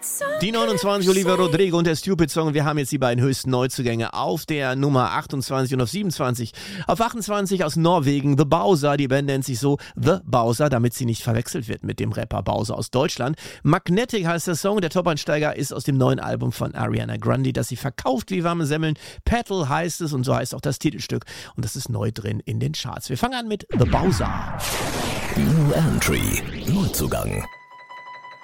Die 29, Olivia Rodrigo und der Stupid Song. Wir haben jetzt die beiden höchsten Neuzugänge auf der Nummer 28 und auf 27. Auf 28 aus Norwegen, The Bowser. Die Band nennt sich so The Bowser, damit sie nicht verwechselt wird mit dem Rapper Bowser aus Deutschland. Magnetic heißt der Song. Der Top-Einsteiger ist aus dem neuen Album von Ariana Grande, das sie verkauft wie warme Semmeln. Petal heißt es und so heißt auch das Titelstück. Und das ist neu drin in den Charts. Wir fangen an mit The Bowser. New Entry, Neuzugang.